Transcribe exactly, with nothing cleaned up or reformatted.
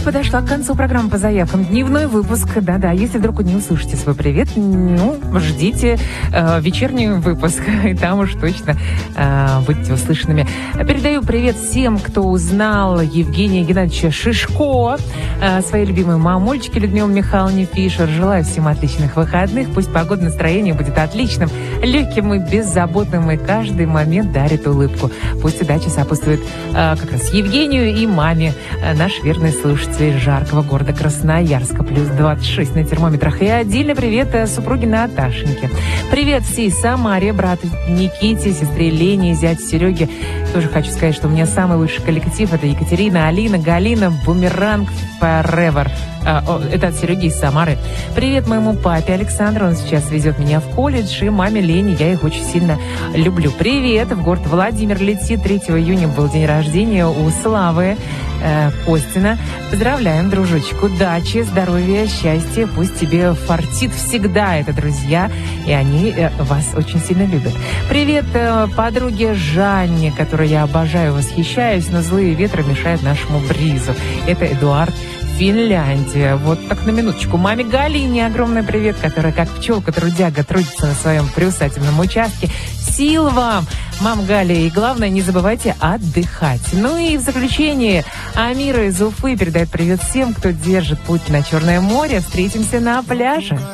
подошла к концу программы по заявкам. Дневной выпуск. Да-да, если вдруг не услышите свой привет, ну, ждите э, вечерний выпуск. И там уж точно э, будете услышанными. Передаю привет всем, кто узнал Евгения Геннадьевича Шишко, э, своей любимой мамульчике Людмилы Михайловне Фишер. Желаю всем отличных выходных. Пусть погода, настроение будет отличным, легким и беззаботным, и каждый момент дарит улыбку. Пусть удача сопутствует э, как раз Евгению и маме, э, наш верный слушатель жаркого города Красноярска. Плюс двадцать шесть на термометрах. И отдельный привет э, супруге Наташеньке. Привет всей Самаре, брату Никите, сестре Лене, зятю Сереге. Тоже хочу сказать, что у меня самый лучший коллектив. Это Екатерина, Алина, Галина, Бумеранг, Forever. А, о, это от Сереги из Самары. Привет моему папе Александру. Он сейчас везет меня в колледж. И маме Лене. Я их очень сильно люблю. Привет. В город Владимир летит. третьего июня был день рождения у Славы э, Костина. Поздравляем, дружочек. Удачи, здоровья, счастья. Пусть тебе фартит всегда. Это друзья. И они э, вас очень сильно любят. Привет э, подруге Жанне, которой я обожаю, восхищаюсь, но злые ветры мешают нашему бризу. Это Эдуард, Финляндия. Вот так на минуточку. Маме Галине огромный привет, которая как пчелка-трудяга трудится на своем приусательном участке. Сил вам, мам Галя, и главное, не забывайте отдыхать. Ну и в заключение Амира из Уфы передает привет всем, кто держит путь на Черное море. Встретимся на пляже.